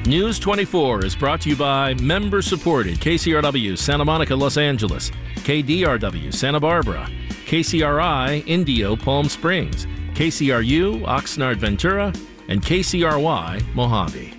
News 24 is brought to you by member-supported KCRW Santa Monica, Los Angeles, KDRW Santa Barbara, KCRI Indio Palm Springs, KCRU Oxnard Ventura, and KCRY Mojave.